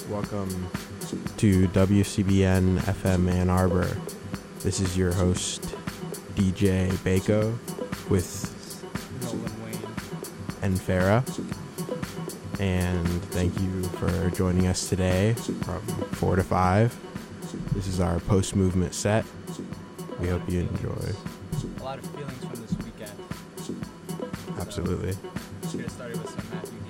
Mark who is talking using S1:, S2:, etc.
S1: Welcome to WCBN FM Ann Arbor. This is your host, DJ Bako, with
S2: Nolan Wayne
S1: and Farah. And thank you for joining us today from 4 to 5. This is our post-movement set. We hope you enjoy.
S2: A lot of feelings from this weekend.
S1: Absolutely.
S2: Let's get started with some Matthew